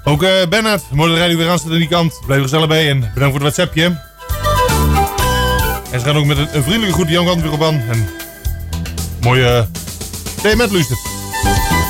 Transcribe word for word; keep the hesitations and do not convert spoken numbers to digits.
Ook uh, Bernard, mooi dat de radio weer aan staat aan die kant. Blijf er gezellig bij en bedankt voor het WhatsAppje. En ze gaan ook met een, een vriendelijke groet Jan Kant weer op aan. En mooie uh, thee met luisteren.